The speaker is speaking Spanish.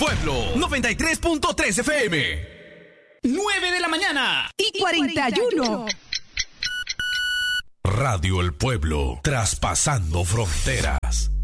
Pueblo 93.3 FM. 9 de la mañana y 41. Radio El Pueblo, traspasando fronteras.